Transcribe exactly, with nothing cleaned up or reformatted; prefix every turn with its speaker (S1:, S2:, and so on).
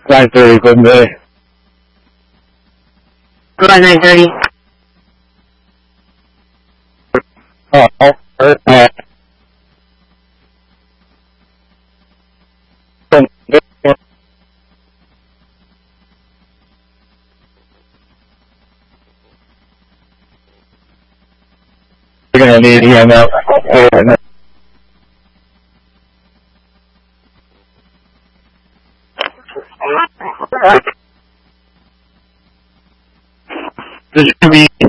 S1: nine thirty, couldn't they?
S2: Go at nine thirty.
S1: Oh, uh, we're gonna need E M L. There's gonna be